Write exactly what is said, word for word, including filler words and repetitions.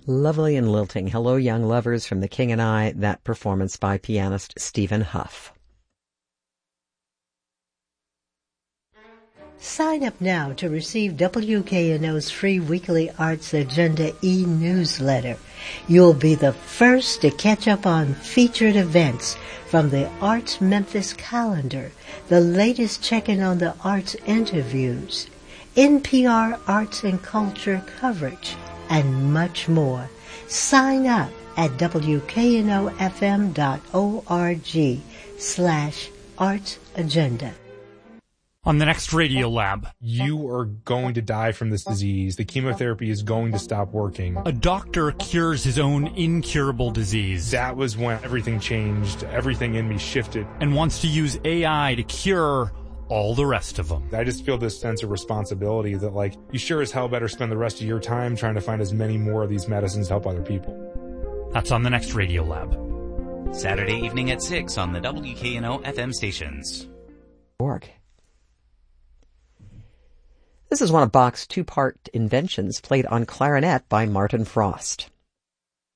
Lovely and lilting. Hello, young lovers from The King and I, that performance by pianist Stephen Huff. Sign up now to receive W K N O's free weekly Arts Agenda e-newsletter. You'll be the first to catch up on featured events from the Arts Memphis calendar, the latest check-in on the arts interviews, N P R arts and culture coverage, and much more. Sign up at W K N O F M dot org slash arts agenda. On the next Radio Lab, you are going to die from this disease. The chemotherapy is going to stop working. A doctor cures his own incurable disease. That was when everything changed. Everything in me shifted. And wants to use A I to cure all the rest of them. I just feel this sense of responsibility that, like, you sure as hell better spend the rest of your time trying to find as many more of these medicines to help other people. That's on the next Radio Lab. Saturday evening at six on the W K N O F M stations. Org. This is one of Bach's two-part inventions played on clarinet by Martin Frost.